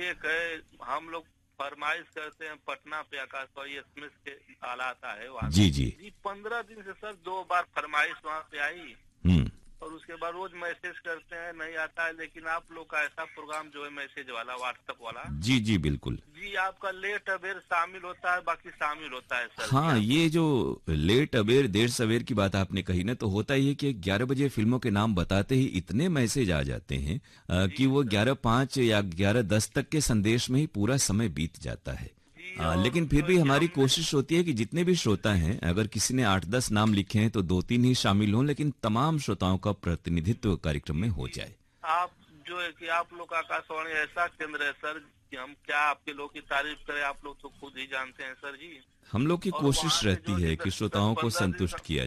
एक है, हम लोग फरमाइश करते हैं पटना पे आकाशवाणी एक्सप्रेस के आला आता है वहाँ जी से जी। जी। 15 दिन से सर 2 बार फरमाइश वहाँ पे आई हम्म। और उसके बाद रोज मैसेज करते हैं, नहीं आता है। लेकिन आप लोग का ऐसा प्रोग्राम जो है मैसेज वाला, व्हाट्सएप वाला जी जी बिल्कुल। जी, आपका लेट अबेर शामिल होता है, बाकी शामिल होता है सर जी। हाँ, हाँ ये जो लेट अबेर देर सवेर की बात आपने कही ना, तो होता ही है कि 11 बजे फिल्मों के नाम बताते ही इतने मैसेज आ जाते हैं कि जी वो सर 11:05 या 11:10 तक के संदेश में ही पूरा समय बीत जाता है। जी। और लेकिन फिर जो है भी कि हमारी हमने कोशिश होती है कि जितने भी श्रोता हैं, अगर किसी ने 8-10 नाम लिखे हैं तो 2-3 ही शामिल हों, लेकिन तमाम श्रोताओं का प्रतिनिधित्व कार्यक्रम में जी हो जी, जाए। आप जो है कि आप लोग का आकाशवाणी ऐसा केंद्र है सर कि हम क्या आपके लोग की तारीफ करें, आप लोग तो खुद ही जानते हैं सर जी। हम लोग की और वहाँ कोशिश से जो रहती है कि है कि दस श्रोताओं को पंद्रह दिन संतुष्ट किया